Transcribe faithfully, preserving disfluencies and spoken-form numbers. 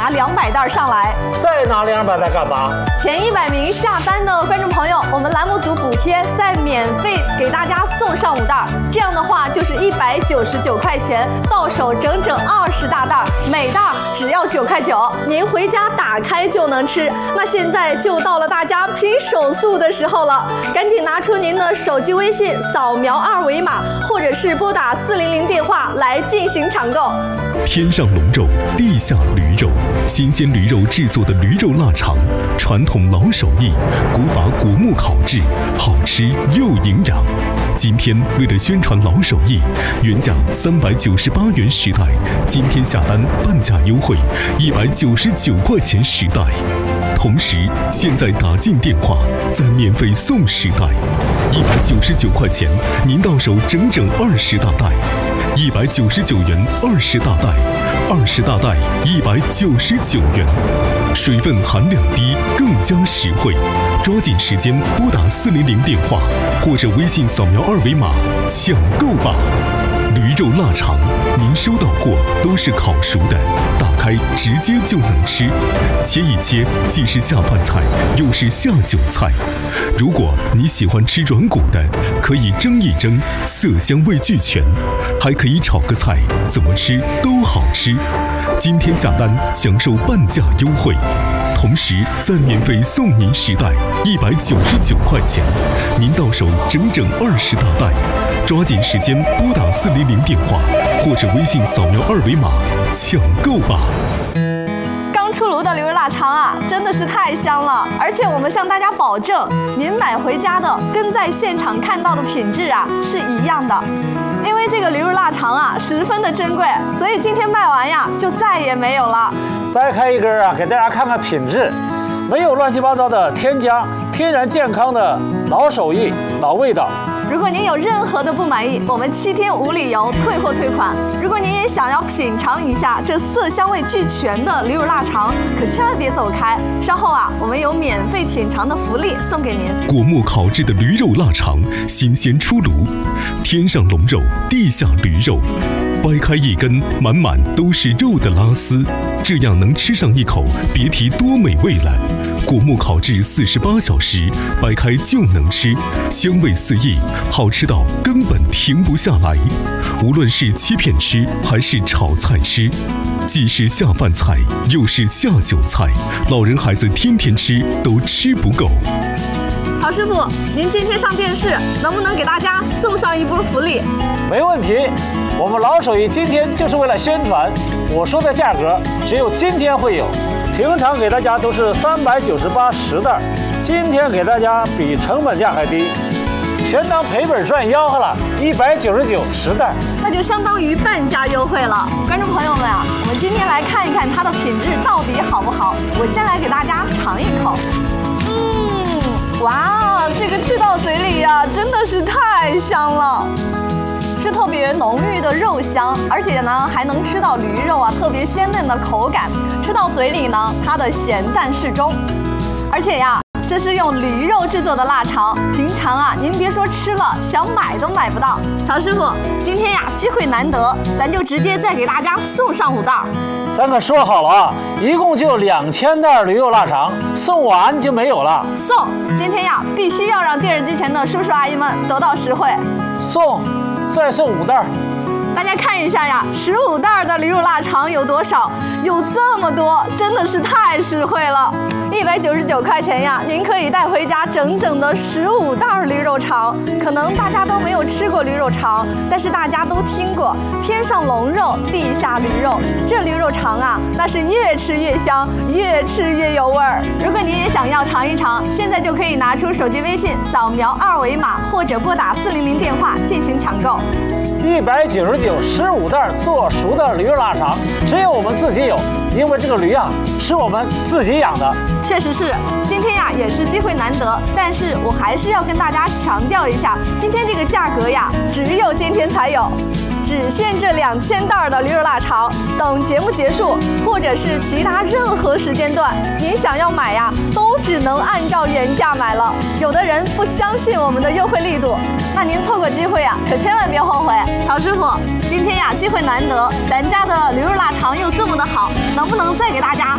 拿两百袋上来。 再拿两百袋干嘛？ 前一百名下单的观众朋友，我们栏目组补贴再免费给大家送上五袋，这样的话就是一百九十九块钱，到手整整二十大袋，每袋只要九块九，您回家打开就能吃。那现在就到了大家拼手速的时候了，赶紧拿出您的手机微信，扫描二维码，或者是拨打四零零电话来进行抢购。 天上龙肉，地下驴肉，新鲜驴肉制作的驴肉腊肠，传统老手艺，古法果木烤制，好吃又营养。今天为了宣传老手艺，原价三百九十八元十袋，今天下单半价优惠，一百九十九块钱十袋。同时，现在打进电话，再免费送十袋，一百九十九块钱，您到手整整二十大袋。一百九十九元二十大袋，二十大袋一百九十九元，水分含量低，更加实惠。抓紧时间拨打四零零电话，或者微信扫描二维码抢购吧。驴肉腊肠，您收到货都是烤熟的，打开直接就能吃，切一切既是下饭菜，又是下酒菜。如果你喜欢吃软骨的，可以蒸一蒸，色香味俱全，还可以炒个菜，怎么吃都好吃。今天下单享受半价优惠，同时再免费送您十袋，一百九十九块钱，您到手整整二十大袋。抓紧时间拨打四零零电话，或者微信扫描二维码抢购吧。 刚出炉的驴肉腊肠啊，真的是太香了！而且我们向大家保证，您买回家的跟在现场看到的品质啊是一样的。因为这个驴肉腊肠啊十分的珍贵，所以今天卖完呀就再也没有了。 掰开一根啊，给大家看看品质，没有乱七八糟的添加，天然健康的老手艺、老味道。 如果您有任何的不满意，我们七天无理由退货退款。如果您也想要品尝一下这色香味俱全的驴肉腊肠，可千万别走开，稍后啊，我们有免费品尝的福利送给您。 果木烤制的驴肉腊肠，新鲜出炉，天上龙肉，地下驴肉，掰开一根，满满都是肉的拉丝，这样能吃上一口，别提多美味了。果木烤制四十八小时，掰开就能吃，香味四溢，好吃到根本停不下来。无论是切片吃还是炒菜吃，既是下饭菜又是下酒菜，老人孩子天天吃都吃不够。 曹师傅，您今天上电视，能不能给大家送上一波福利？ 没问题，我们老手艺今天就是为了宣传，我说的价格只有今天会有。平常给大家都是三百九十八十袋，今天给大家比成本价还低，全当赔本赚吆喝了，一百九十九十袋， 那就相当于半价优惠了。观众朋友们啊，我们今天来看一看它的品质到底好不好。我先来给大家尝一口，嗯，哇，这个吃到嘴里呀、啊，真的是太香了。是特别浓郁的肉香，而且呢还能吃到驴肉啊特别鲜嫩的口感，吃到嘴里呢它的咸淡适中，而且呀这是用驴肉制作的腊肠，平常啊您别说吃了，想买都买不到。曹师傅，今天呀机会难得，咱就直接再给大家送上五袋。 咱可说好了啊，一共就两千袋驴肉腊肠，送完就没有了。 送，今天呀必须要让电视机前的叔叔阿姨们得到实惠。 送。再送五袋， 大家看一下呀，十五袋的驴肉腊肠有多少？有这么多，真的是太实惠了！一百九十九块钱呀，您可以带回家整整的十五袋驴肉肠。可能大家都没有吃过驴肉肠，但是大家都听过“天上龙肉，地下驴肉”。这驴肉肠啊，那是越吃越香，越吃越有味儿。如果您也想要尝一尝，现在就可以拿出手机微信扫描二维码，或者拨打四零零电话进行抢购。 一百九十九十五袋做熟的驴肉腊肠，只有我们自己有，因为这个驴啊是我们自己养的。 确实是，今天呀也是机会难得，但是我还是要跟大家强调一下，今天这个价格呀，只有今天才有。只限这两千袋的驴肉腊肠，等节目结束，或者是其他任何时间段，您想要买呀，都只能按照原价买了。有的人不相信我们的优惠力度，那您错过机会呀，可千万别后悔。曹师傅，今天呀机会难得，咱家的驴肉腊肠又这么的好，能不能再给大家